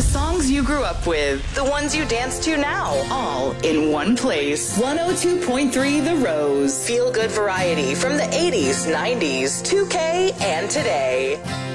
The songs you grew up with, the ones you dance to now, all in one place. 102.3 The Rose. Feel good variety from the 80s, 90s, 2K, and today.